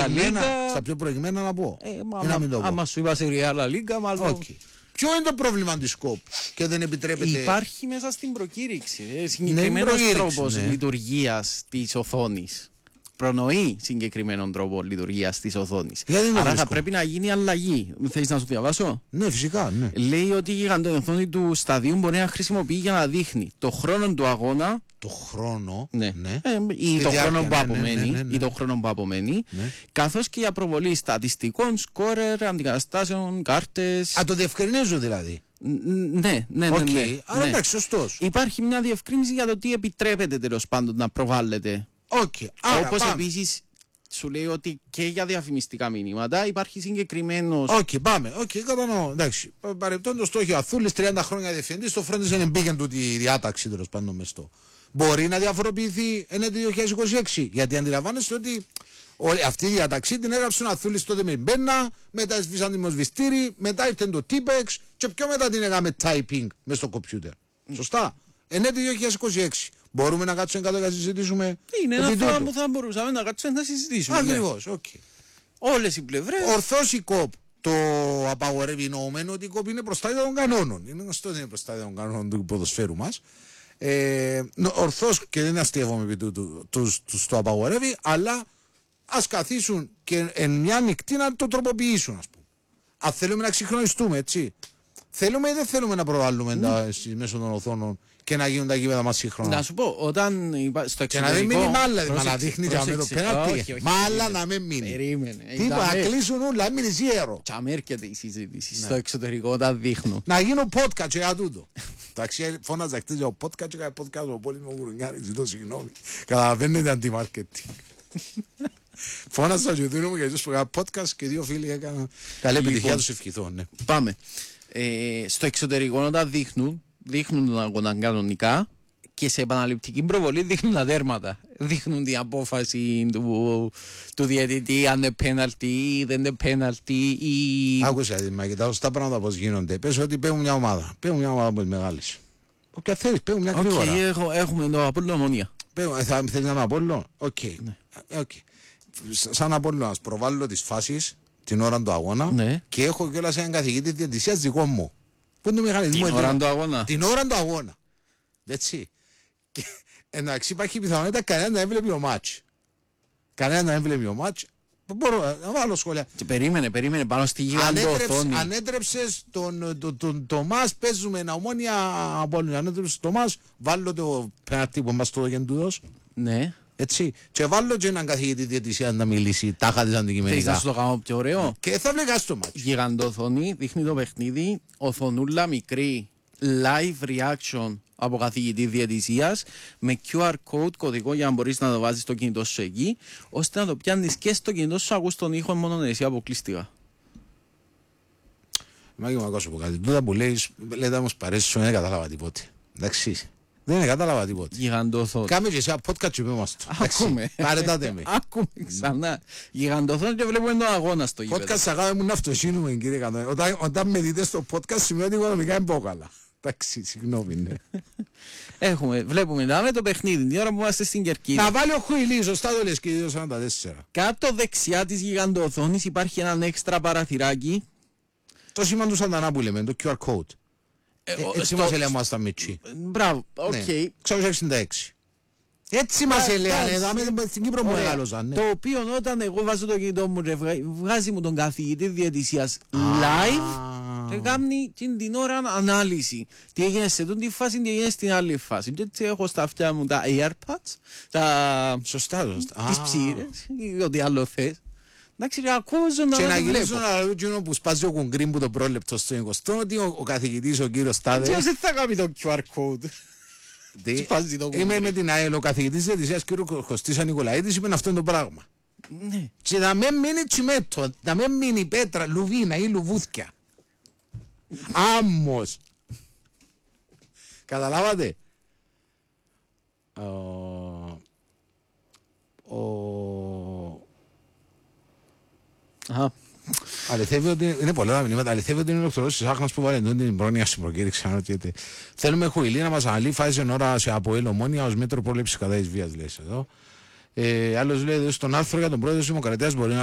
πιο προηγμένα να πω. Άμα σου είπα σε Real Liga, μάλλον. Ποιο είναι το πρόβλημα της ΚΟΠ και δεν επιτρέπεται. Υπάρχει μέσα στην προκήρυξη συγκεκριμένος τρόπος λειτουργίας της οθόνης. Προνοεί συγκεκριμένον τρόπο λειτουργίας της οθόνης. Άρα θα πρέπει να γίνει αλλαγή. Θέλεις να σου διαβάσω? Ναι, φυσικά. Ναι. Λέει ότι η γιγαντοοθόνη του σταδίου μπορεί να χρησιμοποιεί για να δείχνει το χρόνο του αγώνα. Το χρόνο. Ναι. Ή το χρόνο που απομένει. Ή το χρόνο που απομένει. Καθώς και για προβολή στατιστικών, σκόρερ, αντικαταστάσεων, κάρτες. Α, το διευκρινίζω δηλαδή. Ναι. Άρα εντάξει, σωστός. Υπάρχει μια διευκρίνηση για το τι επιτρέπεται τέλος πάντων να προβάλλεται. Όπως επίσης σου λέει ότι και για διαφημιστικά μηνύματα υπάρχει συγκεκριμένος. Πάμε. Κατανοώ. Εντάξει. Παρεπτόντως το έχει ο Αθούλης 30 χρόνια διευθυντής, το φρόντιζε να μπήκε του τη διάταξη τέλος πάντων μες το. Μπορεί να διαφοροποιηθεί ενέτη 2026. Γιατί αντιλαμβάνεστε ότι αυτή η διαταξή την έγραψε ο Αθούλης τότε με μπένα, μετά σβήσαν τη μοσβιστήρι, μετά ήρθε το T-Pex και πιο μετά την έκαμε typing μες στο κομπιούτερ. Σωστά. Ενέτη 2026. Μπορούμε να κάτσουμε κάτω και να συζητήσουμε. Είναι ένα θέμα που θα μπορούσαμε να κάτσουμε να συζητήσουμε. Ακριβώς, όλες οι πλευρές. Ορθώς η ΚΟΠ το απαγορεύει, νοωμένο ότι η ΚΟΠ είναι προστάτευα των κανόνων. Είναι γνωστό ότι είναι προστάτευα των κανόνων του ποδοσφαίρου μας. Ορθώς και δεν αστείευομαι επί τους το απαγορεύει, αλλά ας καθίσουν και εν μια νυχτή να το τροποποιήσουν, ας πούμε. Αν θέλουμε να ξυγχρονιστούμε, έτσι. Θέλουμε ή δεν θέλουμε να προβάλλουμε μέσω των οθόνων και να γίνουν τα γήπεδα μας σύγχρονα? Να σου πω, όταν στο εξωτερικό. Και να μην μείνει μάλλα, να δείχνει για με το πέναλτι. Μάλλα να μην μείνει. Περίμενε. Τι είπα, να κλείσουν όλα, μείνει ζιέρο. Και αμέρκεται η συζήτηση στο εξωτερικό όταν δείχνουν. Να γίνω podcast για τούτο. Εντάξει, φώναζα χτες για podcast και podcast ο Πόλης μου Γουρουνιάρη, ζητώ συγγνώμη. Καταλαβαίνετε αντι-marketing. Φώναζα και δίνω μου γιατί στο podcast και δύο φίλοι έκαναν. Καλή επιτυχία τους ευχηθώ, ναι. Πάμε. Στο εξωτερικό όταν δείχνουν τον αγώνα κανονικά και σε επαναληπτική προβολή δείχνουν τα τέρματα. Δείχνουν την απόφαση του διαιτητή αν είναι πέναλτι ή δεν είναι πέναλτι. Άκουσα, μα κοιτάω στα πράγματα πώς γίνονται. Πες ότι παίρνουν μια ομάδα. Παίρνουν μια ομάδα που είναι μεγάλης. Όποια θέλεις, παίρνουν μια γρήγορα. Έχουμε το Απόλλωνα Ομόνια. Θέλεις να είμαι Απόλλωνα? Οκ. Σαν Απόλλωνας προβάλλω τις φάσεις την ώρα του αγώνα και έχω κιόλας έναν καθηγητή διαιτησίας δικό μου. Πού είναι το μηχανισμό? Την ώρα του αγώνα. Την ώρα του αγώνα. Έτσι. Και εντάξει, υπάρχει πιθανότητα κανένα να έβλεπε ο μάτς. Κανένα να έβλεπε ο μάτς. Μπορώ να βάλω σχόλια. Και περίμενε πάνω στη γιγαντοοθόνη. Αν έτρεψες τον Τομάς, παίζουμε ένα Ομόνια Απόλλωνα. Αν έτρεψες τον Τομάς, βάλω το πέναλτι που μας το γεντούδος. Ναι. Έτσι. Και βάλω και έναν καθηγητή διαιτησίας να μιλήσει τάχα της αντικειμενικά. Θέλεις να σου το κάνω πιο ωραίο? Και θα βλέπεις το μάτς. Γιγαντοοθόνη, δείχνει το παιχνίδι, οθονούλα μικρή, live reaction από καθηγητή διαιτησίας με QR code κωδικό για να μπορείς να το βάζεις στο κινητό σου εκεί, ώστε να το πιάνεις και στο κινητό σου, ακούς τον ήχο μόνο εσύ αποκλειστικά. Μάγει μου ακούσω από κάτι. Τούτα που λέεις, λέτε όμως παρέσου, δεν κατάλαβα τίποτε. Εντάξει. Δεν κατάλαβα τίποτε. Γιγαντοοθόνη. Κάμε και σε ένα podcast και πέμαστε. Ακούμε. Παρετάτε με. Ακούμε ξανά. Γιγαντοοθόνη και βλέπουμε τον αγώνα στο γήπεδο. Podcast αγάπη μου να αυτοσύνουμε, κύριε Κανόνι. Όταν με δείτε στο podcast σημαίνει ότι οικονομικά είναι πόκαλα. Εντάξει, συγγνώμη, ναι. Βλέπουμε το παιχνίδι την ώρα που είμαστε στην Κερκίδα. Να βάλει ο Χουιλί, σωστά το λες και 2.44. Κάτω δεξιά της γιγαντοοθόνης υπάρχει έναν έξτρα παραθυράκι. Το σήμα του Σαντανά που λέμε, το QR code. Έτσι μας έλεγε μας τα Μίτσι. Μπράβο, οκ. 666. Έτσι μας έλεγε, στην Κύπρο μου μεγάλωσαν. Το οποίο όταν εγώ βάζω το κινητό μου, βγάζει μου τον καθηγητή διαιτησίας live και κάνει την ώρα ανάλυση. Τι έγινε σε αυτή τη φάση, τι έγινε στην άλλη φάση. Και έτσι έχω στα αυτιά μου τα AirPods, τις ψήρες, ό,τι άλλο θες. Εντάξει, ακούζω να και να γυρίσω να λέω εκείνο που σπάζει ο κουγκρίν που το πρόλεπτο στο 20 ότι ο καθηγητής, ο κύριος Τάδε. Και δεν θα κάνει το QR code. Είμαι με την ΑΕΛ, ο καθηγητής της διετησίας κύριο Κωστής Νικολαίδης είπε αυτό το πράγμα. Και να μην μείνει τσιμέτο, να μην μείνει πέτρα, λουβίνα ή λουβούθκια. Άμμος. Καταλάβατε? Αληθεύει ότι είναι πολλά τα μηνύματα. Αληθεύει ότι είναι ο ηλεκτροδότης της Άχνας που βάλει την πρόνοια στην προκήρυξη. Θέλουμε Χουιλί να μας αναλύει φάση εν ώρα σε Αποέλ Ομόνια ως μέτρο πρόληψης κατά της βίας, λέει εδώ. Άλλος λέει στον άρθρο για τον πρόεδρο της Δημοκρατίας μπορεί να